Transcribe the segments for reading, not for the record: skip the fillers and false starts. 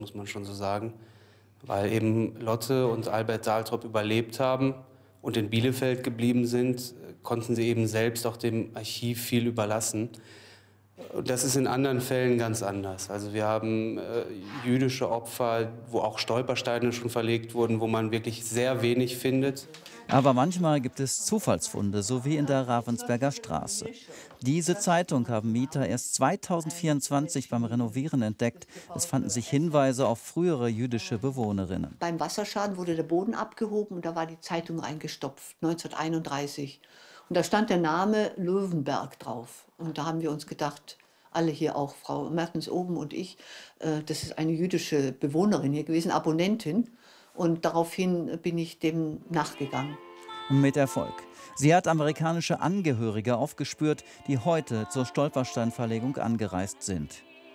muss man schon so sagen, weil eben Lotte und Albert Saltrop überlebt haben und in Bielefeld geblieben sind, konnten sie eben selbst auch dem Archiv viel überlassen. Und das ist in anderen Fällen ganz anders. Also wir haben jüdische Opfer, wo auch Stolpersteine schon verlegt wurden, wo man wirklich sehr wenig findet. Aber manchmal gibt es Zufallsfunde, so wie in der Ravensberger Straße. Diese Zeitung haben Mieter erst 2024 beim Renovieren entdeckt. Es fanden sich Hinweise auf frühere jüdische Bewohnerinnen. Beim Wasserschaden wurde der Boden abgehoben und da war die Zeitung eingestopft, 1931. Und da stand der Name Löwenberg drauf. Und da haben wir uns gedacht, alle hier auch, Frau Mertens oben und ich, das ist eine jüdische Bewohnerin hier gewesen, Abonnentin. Und daraufhin bin ich dem nachgegangen. Mit Erfolg. Sie hat amerikanische Angehörige aufgespürt, die heute zur Stolpersteinverlegung angereist sind.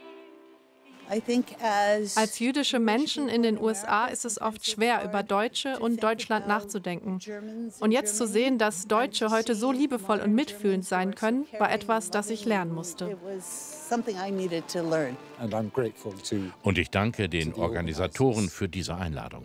Als jüdische Menschen in den USA ist es oft schwer, über Deutsche und Deutschland nachzudenken. Und jetzt zu sehen, dass Deutsche heute so liebevoll und mitfühlend sein können, war etwas, das ich lernen musste. Und ich danke den Organisatoren für diese Einladung.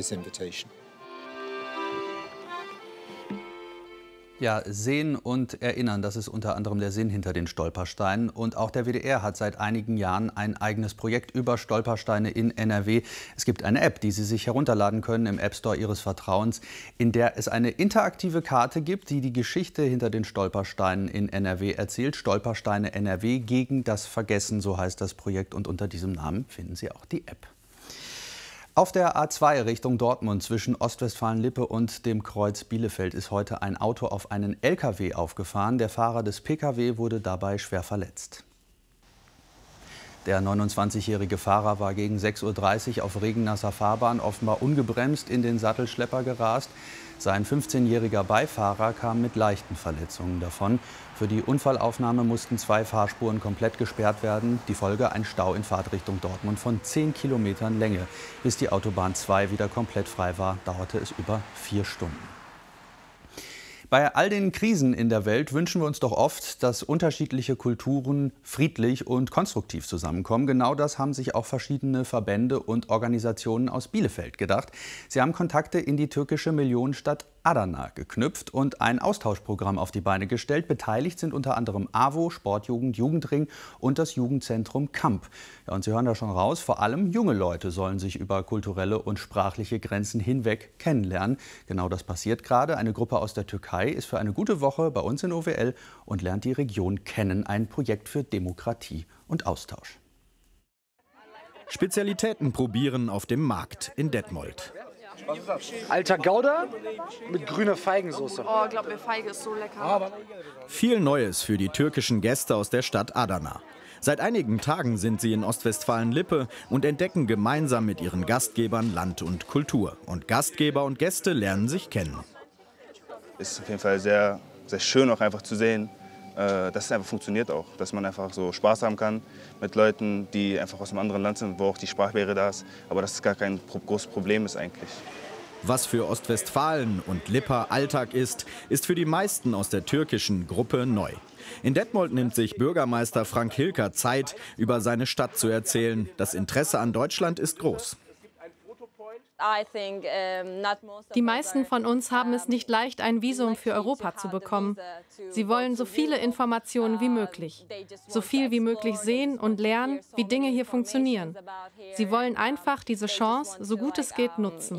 Ja, sehen und erinnern, das ist unter anderem der Sinn hinter den Stolpersteinen. Und auch der WDR hat seit einigen Jahren ein eigenes Projekt über Stolpersteine in NRW. Es gibt eine App, die Sie sich herunterladen können im App Store Ihres Vertrauens, in der es eine interaktive Karte gibt, die die Geschichte hinter den Stolpersteinen in NRW erzählt. Stolpersteine NRW gegen das Vergessen, so heißt das Projekt. Und unter diesem Namen finden Sie auch die App. Auf der A2 Richtung Dortmund zwischen Ostwestfalen-Lippe und dem Kreuz Bielefeld ist heute ein Auto auf einen LKW aufgefahren. Der Fahrer des Pkw wurde dabei schwer verletzt. Der 29-jährige Fahrer war gegen 6:30 Uhr auf regennasser Fahrbahn offenbar ungebremst in den Sattelschlepper gerast. Sein 15-jähriger Beifahrer kam mit leichten Verletzungen davon. Für die Unfallaufnahme mussten 2 Fahrspuren komplett gesperrt werden. Die Folge: ein Stau in Fahrtrichtung Dortmund von 10 Kilometern Länge. Bis die Autobahn 2 wieder komplett frei war, dauerte es über 4 Stunden. Bei all den Krisen in der Welt wünschen wir uns doch oft, dass unterschiedliche Kulturen friedlich und konstruktiv zusammenkommen. Genau das haben sich auch verschiedene Verbände und Organisationen aus Bielefeld gedacht. Sie haben Kontakte in die türkische Millionenstadt Adana geknüpft und ein Austauschprogramm auf die Beine gestellt. Beteiligt sind unter anderem AWO, Sportjugend, Jugendring und das Jugendzentrum Kamp. Ja, und Sie hören da schon raus, vor allem junge Leute sollen sich über kulturelle und sprachliche Grenzen hinweg kennenlernen. Genau das passiert gerade. Eine Gruppe aus der Türkei ist für eine gute Woche bei uns in OWL und lernt die Region kennen. Ein Projekt für Demokratie und Austausch. Spezialitäten probieren auf dem Markt in Detmold. Alter Gouda mit grüner Feigensauce. Oh, ich glaube, Feige ist so lecker. Viel Neues für die türkischen Gäste aus der Stadt Adana. Seit einigen Tagen sind sie in Ostwestfalen-Lippe und entdecken gemeinsam mit ihren Gastgebern Land und Kultur. Und Gastgeber und Gäste lernen sich kennen. Es ist auf jeden Fall sehr, sehr schön auch einfach zu sehen, dass es einfach funktioniert auch. Dass man einfach so Spaß haben kann mit Leuten, die einfach aus einem anderen Land sind, wo auch die Sprachbarriere da ist. Aber dass es gar kein großes Problem ist eigentlich. Was für Ostwestfalen und Lipper Alltag ist, ist für die meisten aus der türkischen Gruppe neu. In Detmold nimmt sich Bürgermeister Frank Hilker Zeit, über seine Stadt zu erzählen. Das Interesse an Deutschland ist groß. Die meisten von uns haben es nicht leicht, ein Visum für Europa zu bekommen. Sie wollen so viele Informationen wie möglich, so viel wie möglich sehen und lernen, wie Dinge hier funktionieren. Sie wollen einfach diese Chance, so gut es geht, nutzen.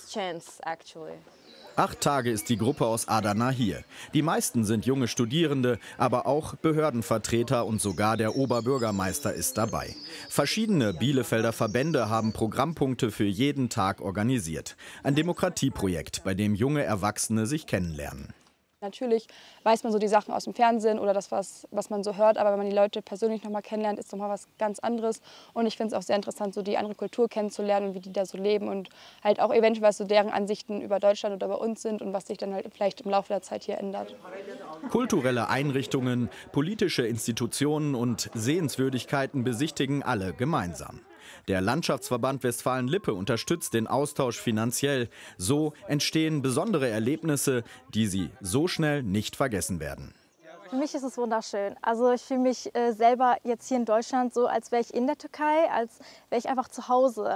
8 Tage ist die Gruppe aus Adana hier. Die meisten sind junge Studierende, aber auch Behördenvertreter und sogar der Oberbürgermeister ist dabei. Verschiedene Bielefelder Verbände haben Programmpunkte für jeden Tag organisiert. Ein Demokratieprojekt, bei dem junge Erwachsene sich kennenlernen. Natürlich weiß man so die Sachen aus dem Fernsehen oder das, was man so hört, aber wenn man die Leute persönlich noch mal kennenlernt, ist noch mal was ganz anderes. Und ich finde es auch sehr interessant, so die andere Kultur kennenzulernen und wie die da so leben und halt auch eventuell, was so deren Ansichten über Deutschland oder über uns sind und was sich dann halt vielleicht im Laufe der Zeit hier ändert. Kulturelle Einrichtungen, politische Institutionen und Sehenswürdigkeiten besichtigen alle gemeinsam. Der Landschaftsverband Westfalen-Lippe unterstützt den Austausch finanziell. So entstehen besondere Erlebnisse, die Sie so schnell nicht vergessen werden. Für mich ist es wunderschön. Also ich fühle mich selber jetzt hier in Deutschland so, als wäre ich in der Türkei, als wäre ich einfach zu Hause.